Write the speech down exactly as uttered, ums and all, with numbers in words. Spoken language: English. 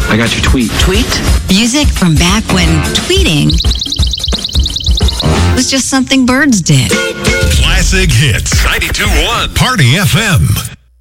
I got your tweet. Tweet? Music from back when tweeting was just something birds did. Classic Hits. ninety-two point one. Party F M.